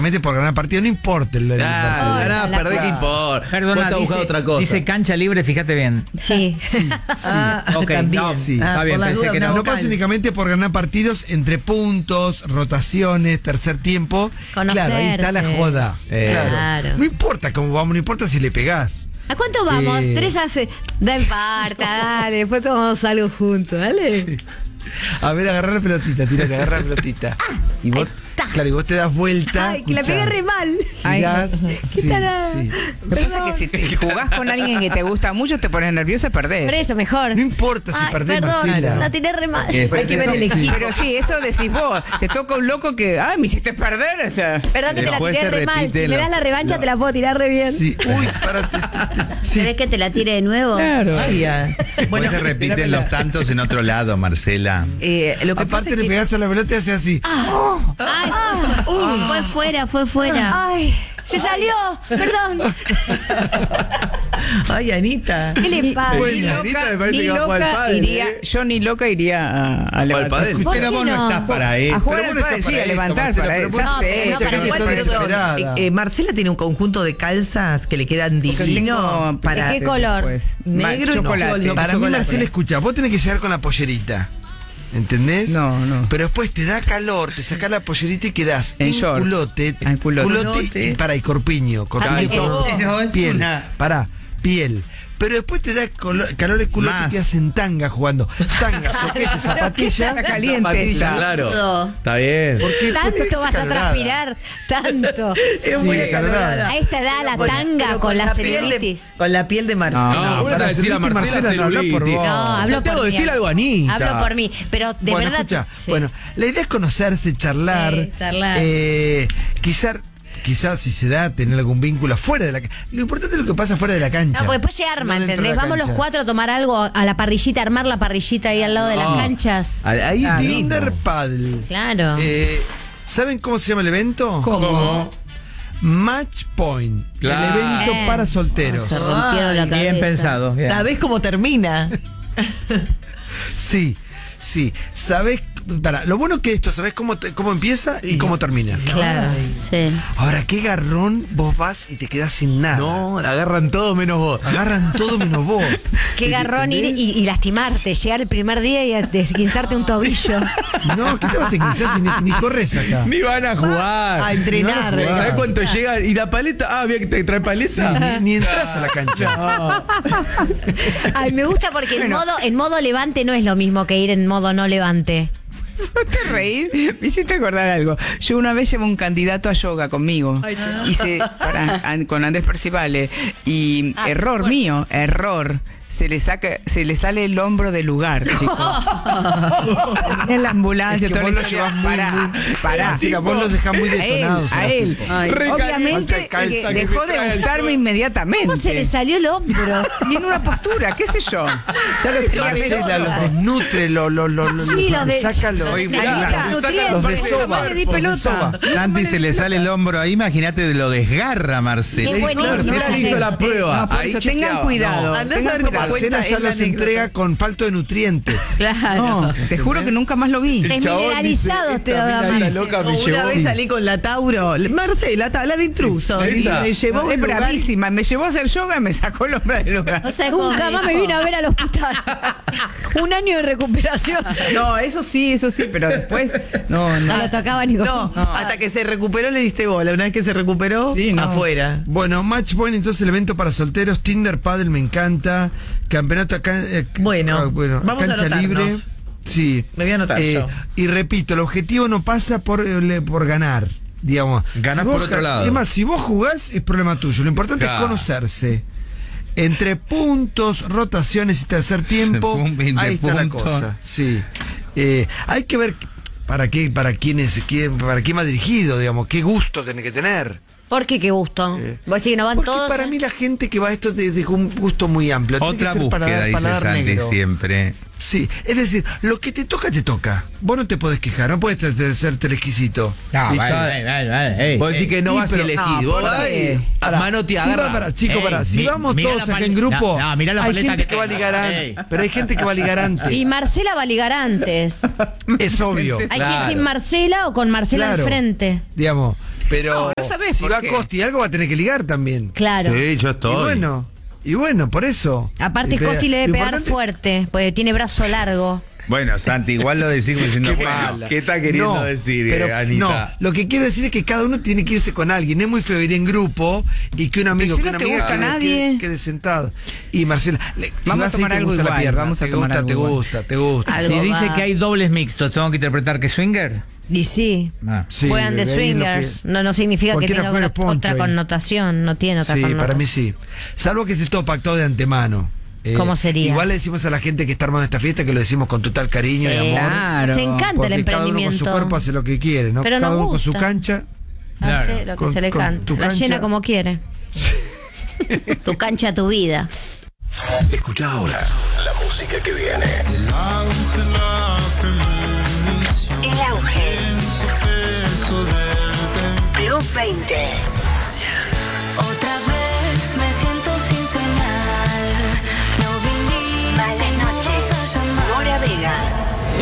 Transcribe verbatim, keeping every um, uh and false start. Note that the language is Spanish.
únicamente por ganar partido, no importa el, el Ah, partido. ganar, la perder, ¿qué cosa. importa? Perdona, Vos estás buscando dice, otra cosa. dice cancha libre, fíjate bien. Sí. Sí, sí. Ah, Ok, también. no, sí. Ah, está por bien, las pensé dudas, que una no. No vocal. pasa únicamente por ganar partidos entre puntos, rotaciones, tercer tiempo. Claro, ahí está la Conocerse. joda. Eh. Claro. Claro. No importa cómo vamos, no importa si le pegás. ¿A cuánto vamos? Eh. Tres hace. Da en parta, dale. Después tomamos algo juntos, dale. A ver, agarrar la pelotita, tira, que agarra la pelotita. Y vos, está. claro, y vos te das vuelta. Ay, que la escuchá, pegué re mal. girás, ¿Qué sí, tarada? sí. Lo que pasa es que si te jugás con alguien que te gusta mucho, te pones nervioso y perdés. Por eso, mejor. No importa si Ay, perdés, perdón, Marcela. la tiré re mal. Hay que ver el equipo. Pero sí, eso decís vos. Te toca un loco que, ay, me hiciste perder. O sea, Perdón que te la Después tiré se re mal. Si repiten me la- das la revancha, te la puedo tirar re bien. Sí. Uy, párate. Sí. ¿Querés que te la tire de nuevo? claro. Ay, ah. Bueno, se repiten los tantos en otro lado, Marcela. Eh, lo que pasa Aparte es le que- pegás a la pelota y hace así. Ay, fue fuera, fue fuera. Ay, se salió. Perdón. Ay, Anita. ¿Qué le pasa? Bueno, Ni Anita loca, me parece ni que va a jugar al loca pádel, iría, ¿eh? yo ni loca iría a, a levantar. pádel? ¿Por Pero qué vos no no? estás para eso. A jugar Pero al vos no pádel, estás sí, para a esto, levantar, Marcela, para pero eso. vos- Ya No, sé. pero no, Mucha para gente igual, está pero- desesperada. Eh, eh, Marcela tiene un conjunto de calzas que le quedan divino para ¿De qué color? Pues, negro y chocolate. no, Para mí, chocolate. Marcela, escucha, vos tenés que llegar con la pollerita. ¿Entendés? No, no. Pero después te da calor, te sacás la pollerita y quedás En en short. culote. Ah, en culote. culote y, para, y corpiño. Corpiño Ay, con no. Pero es piel. una- Pará, piel. Pero después te da colo- calor el culote Más. y te hacen tanga jugando. Tanga, soquete, zapatilla. Está caliente. Zapatilla, claro. Eso. Está bien. Porque Tanto vas a acalorada. transpirar, tanto. Es muy Sí, acalorada. A esta edad la Bueno, tanga pero con la piel de- celulitis. Con la piel de Marcela. No, vos le para vas a decir a celulitis, Marcela Marcela, no habla por celulitis. vos. No, hablo Santiago, por mí. decile algo a Anita. Hablo por mí, pero de bueno, verdad. escucha, sí. bueno, la idea es conocerse, charlar. Sí, charlar. Eh, quizás, quizás si se da, tener algún vínculo fuera de la cancha. Lo importante es lo que pasa fuera de la cancha. No, porque después se arma, No dentro de ¿entendés? la Vamos los cancha. cuatro a tomar algo a la parrillita, a armar la parrillita ahí al lado de las No. canchas. Ahí Ah, divino. Tinder Paddle. Claro. Eh, ¿Saben cómo se llama el evento? ¿Cómo? Match Point. Claro. El evento Eh. para solteros. Se rompieron la cabeza. Bien pensado. Bien. ¿Sabés cómo termina? Sí, sí. ¿Sabés? Para, lo bueno que esto, ¿sabés cómo, te- cómo empieza y cómo termina? Claro, sí. Ahora, qué garrón vos vas y te quedás sin nada. No, la agarran todos menos vos. Agarran todo menos vos. Qué garrón ir y, y lastimarte, llegar el primer día y a desguinzarte un tobillo. No, ¿qué te vas a enguisar si ni, ni corres acá? Ni van a jugar. A entrenar. No, ¿Sabes jugar. cuánto llega? ¿Y la paleta? Ah, bien que te trae Sí, paleta. ni, ni entras a la cancha. Ay, me gusta porque en modo, en modo levante no es lo mismo que ir en modo no levante. ¿No te reís? Me hiciste acordar algo. Yo una vez llevo un candidato a yoga conmigo. Hice para, an- con Andrés Percivale. Y error mío, error. Se le saca, se le sale el hombro del lugar, chicos. En la ambulancia, Es que toda vos la lo historia. llevas muy, Pará, muy- pará. Sí, vos los dejás muy A él, detonados. a él. Ay. Obviamente Falta calza que que dejó me de trae el gustarme sol. inmediatamente. ¿Cómo se le salió el hombro? Y en una postura, qué sé yo. Ya lo tenía Marcela, los desnutre, los lo, lo, lo, Sí, los los de- saca los, Oye, Ahí mirá, está, los nutrientes. de soba. Nunca más le di los de pelota. soba. Santi se le sale el hombro ahí, imagínate de lo desgarra, Qué Marcela. buenísimo. Marcela le hizo la prueba. No, por Ahí eso, tengan chequeaba. cuidado. No. Andá a tengan saber cómo cuidado. cuenta Marcela ya es la los anécdota. entrega con falto de nutrientes. Claro. No, te juro que nunca más lo vi. Desmineralizados te lo da Esta más. loca O me una llevó. vez salí con la Tauro. Marcela, tabla de intruso. Y esa. me llevó a un Es lugar- bravísima. Me llevó a hacer yoga y me sacó el hombre del lugar. O sea, nunca más me vino a ver al hospital. Un año de recuperación. No, eso sí, eso sí, pero después. No, No no. lo tocaba ni con. No, hasta que se recuperó le diste bola. Una vez que se recuperó, Sí, no. afuera. Bueno, Match Point, entonces el evento para solteros, Tinder Paddle me encanta, campeonato acá, eh, Bueno, ah, bueno vamos a cancha anotarnos. libre. Sí. Me voy a anotar yo. Y repito, el objetivo no pasa por, eh, le- por ganar, digamos. Ganás vos por otro ja- lado. Es más, si vos jugás, es problema tuyo. Lo importante Claro. es conocerse. Entre puntos, rotaciones y tercer tiempo, Pum, veinte ahí está la puntos. cosa. Sí. Eh, hay que ver para qué, para quién es, quién, para quién va dirigido, digamos, qué gusto tiene que tener. ¿Por qué? Qué gusto. Eh, Vos decís que no van Porque todos. para mí la gente que va a esto es de, de un gusto muy amplio. Tiene Otra que ser búsqueda, paladar- dice paladar Santi negro. siempre. Sí, es decir, lo que te toca, te toca. Vos no te podés quejar, no puedes ser- ser exquisito. No, Y vale, está- vale, vale, vale, ey, Vos decís ey. que no Sí, vas a pero- elegir. no, Vos por vas ahí. a Pará, mano te si va agarra. para- chico, Ey, pará, si mi- vamos mirá todos la acá pal- en grupo, no, no, mirá la hay paleta gente que que va a tengo. ligar Ey. antes, pero hay gente que va a ligar antes. Y Marcela va a ligar antes. Es obvio. Hay que ir Claro. sin Marcela o con Marcela Claro. al frente. Digamos, Pero No, no sabés si por va qué. a Costi algo va a tener que ligar también. Claro. Sí, yo Y estoy. bueno, y bueno, por eso. Aparte, Y pega- Costi le debe lo pegar importante- fuerte, porque tiene brazo largo. Bueno, Santi, igual lo decimos diciendo ¿Qué, bueno. ¿Qué está queriendo No, decir, pero eh, Anita? No, lo que quiero decir es que cada uno tiene que irse con alguien. Es muy feo ir en grupo y que un amigo si que no una te amiga gusta quede, nadie. quede- quede sentado. Y Marcela, le- si Vamos vas a así, tomar te algo gusta la igual, pierna, vamos a te tomar gusta, algo te igual. gusta, te gusta. Algo Si dice va. que hay dobles mixtos, ¿tengo que interpretar que swinger? Y sí. Ah. Sí, Juegan de ahí es lo swingers. que- No, no significa que Cualquiera tenga juega otra, poncho otra ahí. connotación. No tiene otra Sí, connotación. para mí sí. Salvo que esté todo pactado de antemano. Eh, ¿Cómo sería? Igual le decimos a la gente que está armando esta fiesta que lo decimos con total cariño Sí. y amor. Claro. Se encanta Porque el cada uno con emprendimiento. su cuerpo hace lo que quiere, ¿no? Pero cada nos uno con su gusta. cancha. Hace Claro. lo que Con- se le con canta. tu La cancha. llena como quiere. Tu cancha, tu vida. Escucha ahora la música que viene. El auge. Club veinte.